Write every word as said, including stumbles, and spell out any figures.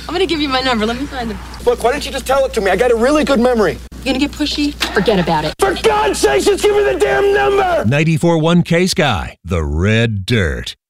I'm gonna give you my number. Let me find them. Look, why don't you just tell it to me? I got a really good memory. You gonna get pushy? Forget about it. For God's sake, just give me the damn number! ninety-four point one K Sky, The Red Dirt.